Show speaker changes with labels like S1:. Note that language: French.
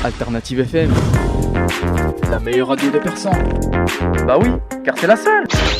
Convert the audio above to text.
S1: Alternative FM,
S2: La meilleure radio de Persan.
S1: bah oui, car c'est la seule.